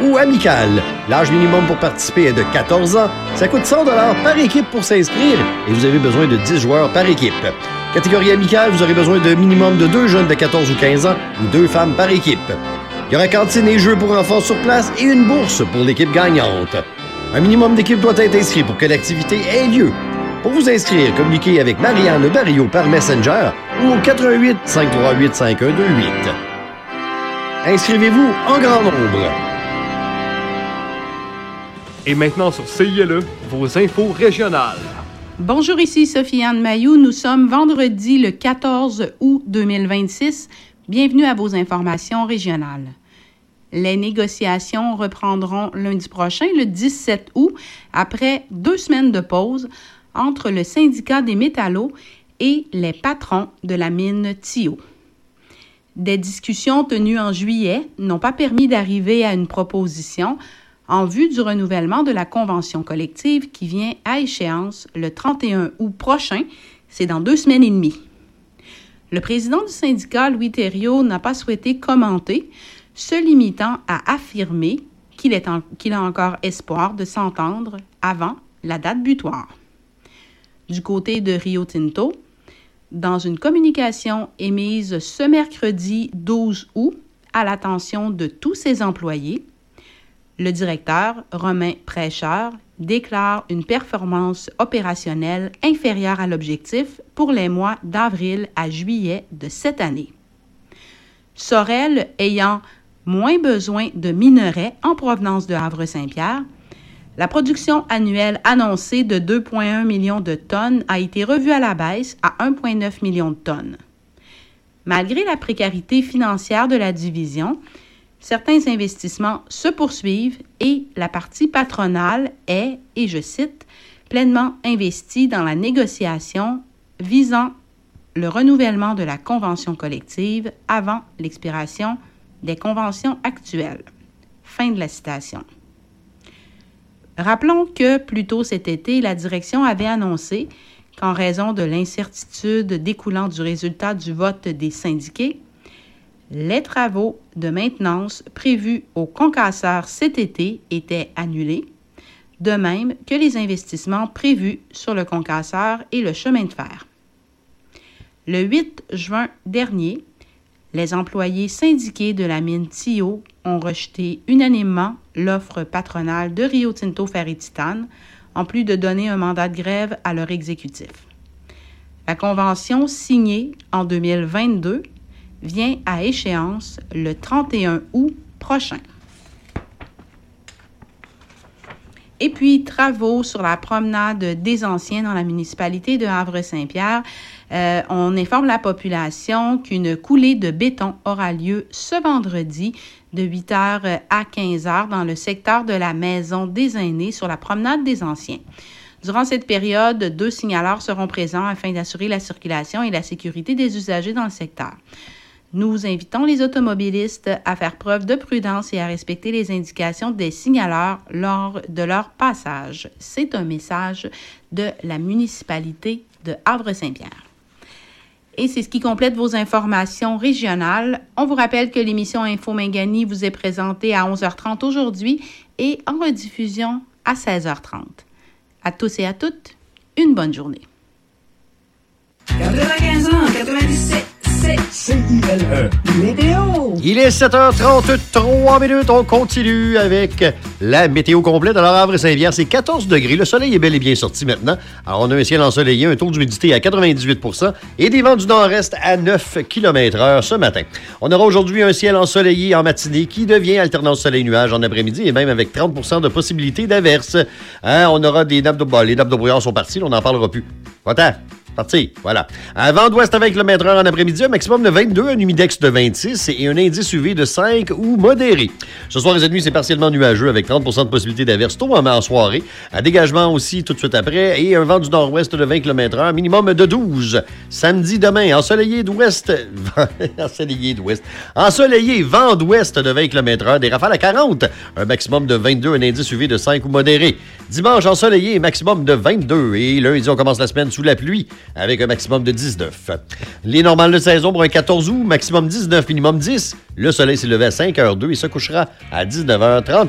ou amicale. L'âge minimum pour participer est de 14 ans. Ça coûte 100 $ par équipe pour s'inscrire et vous avez besoin de 10 joueurs par équipe. Catégorie amicale, vous aurez besoin de minimum de 2 jeunes de 14 ou 15 ans ou 2 femmes par équipe. Il y aura cantine et jeux pour enfants sur place et une bourse pour l'équipe gagnante. Un minimum d'équipe doit être inscrit pour que l'activité ait lieu. Pour vous inscrire, communiquez avec Marianne Barrio par Messenger ou au 88 538 5128. Inscrivez-vous en grand nombre. Et maintenant sur CILE, vos infos régionales. Bonjour, ici Sophie-Anne Mailloux. Nous sommes vendredi le 14 août 2026. Bienvenue à vos informations régionales. Les négociations reprendront lundi prochain, le 17 août, après 2 semaines de pause entre le syndicat des métallos et les patrons de la mine Tio. Des discussions tenues en juillet n'ont pas permis d'arriver à une proposition en vue du renouvellement de la convention collective qui vient à échéance le 31 août prochain, c'est dans 2 semaines et demie. Le président du syndicat, Louis Thériault, n'a pas souhaité commenter, se limitant à affirmer qu'il a encore espoir de s'entendre avant la date butoir. Du côté de Rio Tinto, dans une communication émise ce mercredi 12 août à l'attention de tous ses employés, le directeur, Romain Prêcheur, déclare une performance opérationnelle inférieure à l'objectif pour les mois d'avril à juillet de cette année. Sorel ayant moins besoin de minerais en provenance de Havre-Saint-Pierre, la production annuelle annoncée de 2,1 millions de tonnes a été revue à la baisse à 1,9 million de tonnes. Malgré la précarité financière de la division, certains investissements se poursuivent et la partie patronale est, et je cite, pleinement investie dans la négociation visant le renouvellement de la convention collective avant l'expiration des conventions actuelles. Fin de la citation. Rappelons que plus tôt cet été, la direction avait annoncé qu'en raison de l'incertitude découlant du résultat du vote des syndiqués, les travaux de maintenance prévus au concasseur cet été étaient annulés, de même que les investissements prévus sur le concasseur et le chemin de fer. Le 8 juin dernier, les employés syndiqués de la mine Tio ont rejeté unanimement l'offre patronale de Rio Tinto Fer et Titane, en plus de donner un mandat de grève à leur exécutif. La convention signée en 2022 vient à échéance le 31 août prochain. Et puis, travaux sur la promenade des Anciens dans la municipalité de Havre-Saint-Pierre. On informe la population qu'une coulée de béton aura lieu ce vendredi de 8h à 15h dans le secteur de la Maison des Aînés sur la promenade des Anciens. Durant cette période, 2 signaleurs seront présents afin d'assurer la circulation et la sécurité des usagers dans le secteur. Nous invitons les automobilistes à faire preuve de prudence et à respecter les indications des signaleurs lors de leur passage. C'est un message de la municipalité de Havre-Saint-Pierre. Et c'est ce qui complète vos informations régionales. On vous rappelle que l'émission Info Mingani vous est présentée à 11h30 aujourd'hui et en rediffusion à 16h30. À tous et à toutes, une bonne journée. 95 ans, 97. CILE Météo. Il est 7h33. On continue avec la météo complète. Alors, Havre-Saint-Pierre, c'est 14 degrés. Le soleil est bel et bien sorti maintenant. Alors, on a un ciel ensoleillé, un taux d'humidité à 98 % et des vents du nord-est à 9 km/h ce matin. On aura aujourd'hui un ciel ensoleillé en matinée qui devient alternance soleil-nuage en après-midi et même avec 30 % de possibilité d'averse. On aura des nappes de... les nappes de brouillard sont parties, on n'en parlera plus. Va-t'en. Parti, voilà. Un vent d'ouest à 20 km/h en après-midi, un maximum de 22, un humidex de 26 et un indice UV de 5 ou modéré. Ce soir et cette nuit, c'est partiellement nuageux avec 30 % de possibilité d'averse tôt en soirée. Un dégagement aussi tout de suite après et un vent du nord-ouest de 20 km/h, minimum de 12. Samedi demain, ensoleillé d'ouest, ensoleillé, vent d'ouest de 20 km/h, des rafales à 40, un maximum de 22, un indice UV de 5 ou modéré. Dimanche, ensoleillé, maximum de 22 et lundi, on commence la semaine sous la pluie, avec un maximum de 19. Les normales de saison pour un 14 août, maximum 19, minimum 10. Le soleil s'est levé à 5h02 et se couchera à 19h36.